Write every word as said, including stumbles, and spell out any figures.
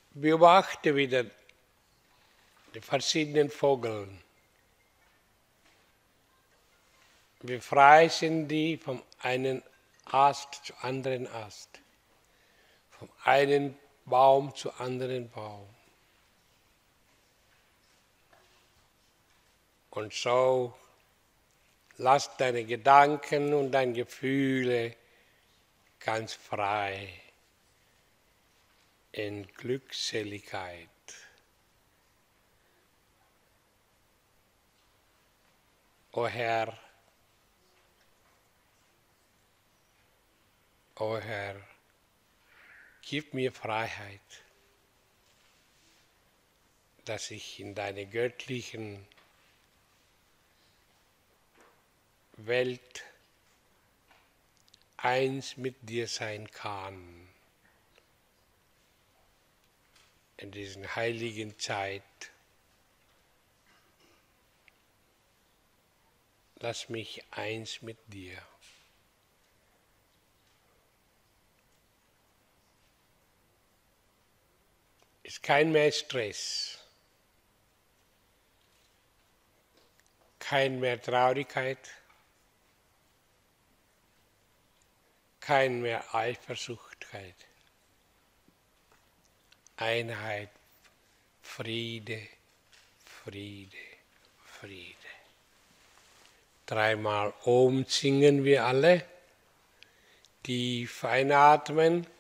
Beobachte wieder die verschiedenen Vögel. Wie frei sind die vom einen Ast zu anderen Ast, vom einen Baum zu anderen Baum. Und so lass deine Gedanken und deine Gefühle ganz frei in Glückseligkeit. O Herr, o Herr, gib mir Freiheit, dass ich in deiner göttlichen Welt eins mit dir sein kann, in dieser heiligen Zeit. Lass mich eins mit dir. Ist kein mehr Stress, kein mehr Traurigkeit, kein mehr Eifersuchtkeit. Einheit, Friede, Friede, Friede. Dreimal Om singen wir alle, tief einatmen.